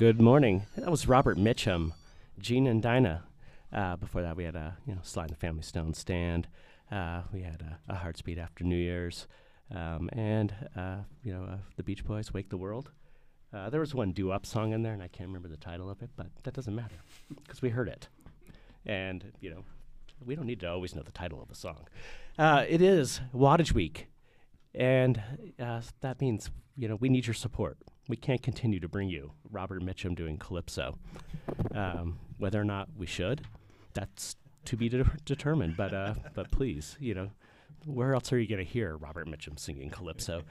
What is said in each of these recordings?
Good morning. That was Robert Mitchum, Gene and Dinah. Before that, we had Sly and the Family Stone Stand. We had a Heartbeat After New Year's, and the Beach Boys, Wake the World. There was one doo-wop song in there, and I can't remember the title of it, but that doesn't matter because we heard it. And, we don't need to always know the title of a song. It is Wattage Week, and that means, we need your support. We can't continue to bring you Robert Mitchum doing Calypso. Whether or not we should, that's to be determined. But please, where else are you going to hear Robert Mitchum singing Calypso?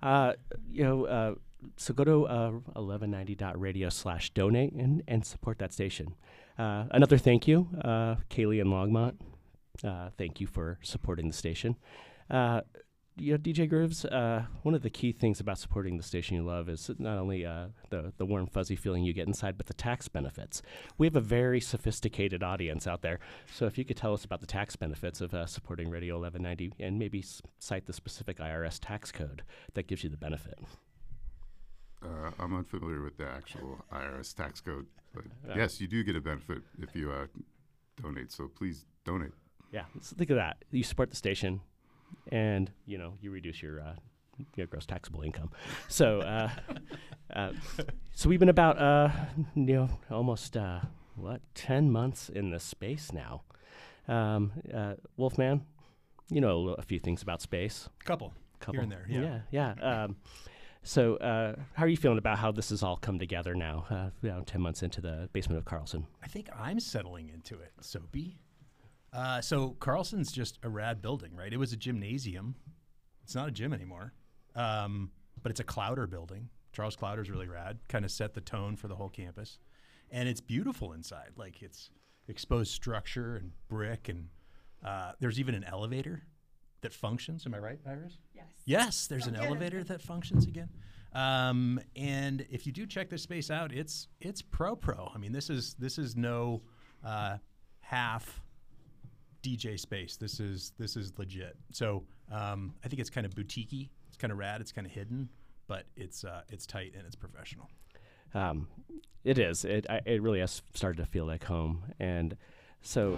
So go to 1190.radio/donate and support that station. Another thank you, Kaylee and Longmont. Thank you for supporting the station. DJ Grooves, one of the key things about supporting the station you love is not only the warm, fuzzy feeling you get inside, but the tax benefits. We have a very sophisticated audience out there, so if you could tell us about the tax benefits of supporting Radio 1190 and maybe cite the specific IRS tax code that gives you the benefit. I'm unfamiliar with the actual IRS tax code, but yes, you do get a benefit if you donate, so please donate. Yeah, so think of that. You support the station, and you reduce your gross taxable income. So, so we've been about almost 10 months in this space now. Wolfman, a few things about space. Couple here and there. Yeah. So, how are you feeling about how this has all come together now? 10 months into the basement of Carlson. I think I'm settling into it, Soapy. So Carlson's just a rad building, right? It was a gymnasium. It's not a gym anymore, but it's a Clowder building. Charles Clowder's really rad, kind of set the tone for the whole campus. And it's beautiful inside. Like, it's exposed structure and brick, and there's even an elevator that functions. Am I right, Iris? Yes. Yes, there's an elevator that functions again. And if you do check this space out, it's pro. I mean, this is no half DJ space. This is legit. So I think it's kind of boutique-y. It's kind of rad. It's kind of hidden, but it's tight and it's professional. It is. It really has started to feel like home. And so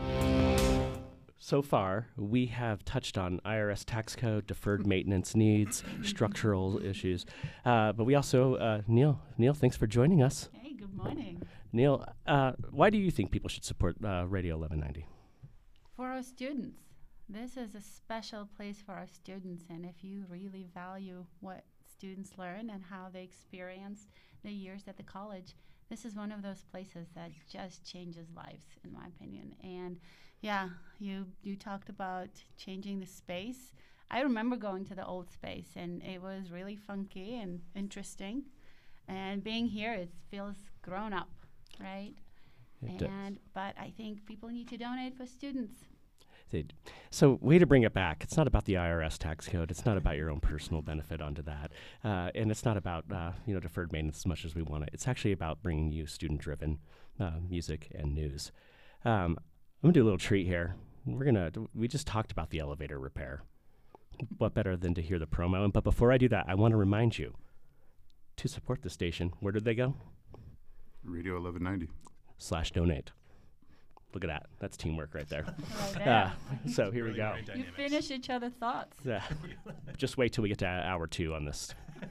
far we have touched on IRS tax code, deferred maintenance needs, structural issues, but we also Neil, thanks for joining us. Hey, good morning. Neil, why do you think people should support Radio 1190? For our students. This is a special place for our students, and if you really value what students learn and how they experience the years at the college, this is one of those places that just changes lives, in my opinion. And yeah, you talked about changing the space. I remember going to the old space, and it was really funky and interesting. And being here, it feels grown up, right? But I think people need to donate for students. So way to bring it back. It's not about the IRS tax code. It's not about your own personal benefit onto that. And it's not about deferred maintenance as much as we want it. It's actually about bringing you student-driven music and news. I'm going to do a little treat here. We just talked about the elevator repair. What better than to hear the promo? But before I do that, I want to remind you to support the station. Where did they go? Radio 1190. /donate. Look at that. That's teamwork right there. So here we go. You finish each other's thoughts. Yeah. Just wait till we get to hour 2 on this.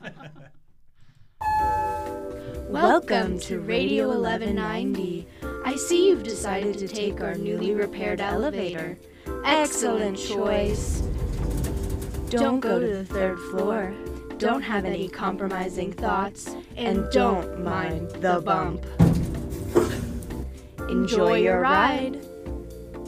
Welcome to Radio 1190. I see you've decided to take our newly repaired elevator. Excellent choice. Don't go to the 3rd floor. Don't have any compromising thoughts. And don't mind the bump. Enjoy your ride.